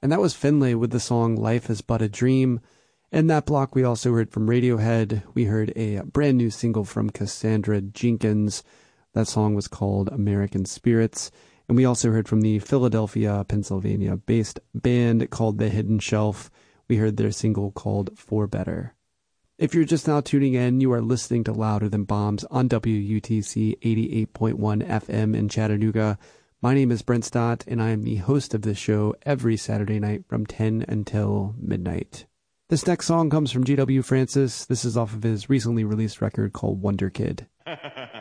And that was Finlay with the song Life is But a Dream. In that block, we also heard from Radiohead. We heard a brand new single from Cassandra Jenkins. That song was called American Spirits. And we also heard from the Philadelphia, Pennsylvania-based band called The Hidden Shelf. We heard their single called For Better. If you're just now tuning in, you are listening to Louder Than Bombs on WUTC 88.1 FM in Chattanooga. My name is Brent Stott, and I am the host of this show every Saturday night from 10 until midnight. This next song comes from G.W. Francis. This is off of his recently released record called Wonder Kid.